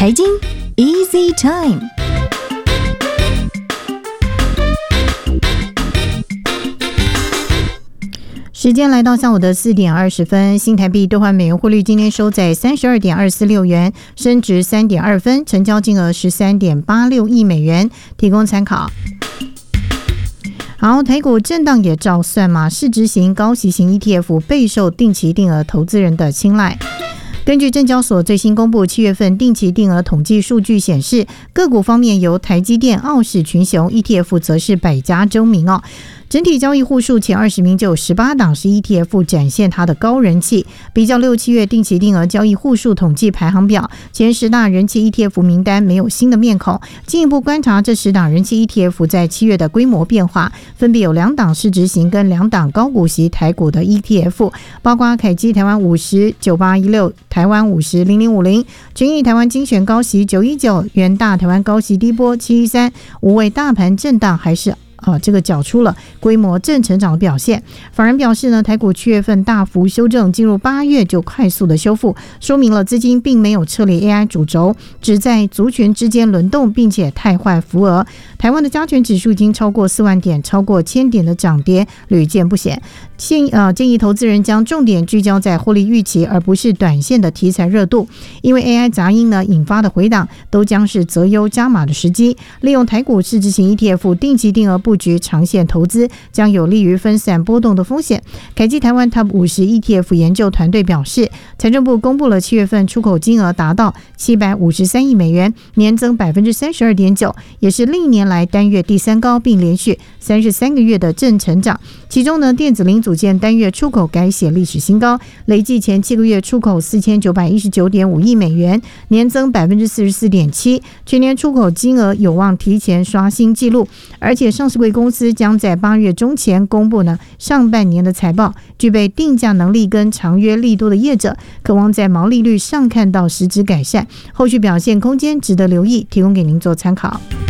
财经 Easy Time。时间来到下午的4点20分，新台币兑换美元汇率今天收在 32.246 元，升值 3.2 分，成交金额 13.86 亿美元，提供参考。好，台股震荡也照算嘛，市值型高息型 ETF 备受定期定额投资人的青睐。根据证交所最新公布7月份定期定额统计数据显示，个股方面由台积电、傲视群雄 ETF 则是百家争鸣哦。整体交易户数前20名就有18档是 ETF 展现它的高人气。比较6、7月定期定额交易户数统计排行表，前10大人气 ETF 名单没有新的面孔。进一步观察这10档人气 ETF 在7月的规模变化，分别有2档市值型跟2档高股息台股的 ETF， 包括凯基台湾50 9816、台湾50 0050、群益台湾精选高息919、元大台湾高息低波713，无畏大盘震荡还是这个缴出了规模正成长的表现。法人表示呢，台股7月份大幅修正，进入8月就快速的修复，说明了资金并没有撤离 AI 主轴，只在族群之间轮动，并且汰换浮额。台湾的加权指数已经超过4万点，超过1000点的涨跌屡见不鲜。建议投资人将重点聚焦在获利预期，而不是短线的题材热度，因为 AI 杂音呢引发的回档都将是择优加码的时机。利用台股市值型 ETF 定期定额布局长线投资，将有利于分散波动的风险。凯基台湾 Top 50 ETF 研究团队表示，财政部公布了7月份出口金额达到753亿美元，年增 32.9%， 也是历年来单月第3高，并连续33个月的正成长。其中呢，电子零组件单月出口改写历史新高，累计前7个月出口 4919.5 亿美元，年增 44.7%， 全年出口金额有望提前刷新纪录。而且上市柜公司将在8月中前公布呢上半年的财报，具备定价能力跟长约力度的业者，可望在毛利率上看到实质改善，后续表现空间值得留意，提供给您做参考。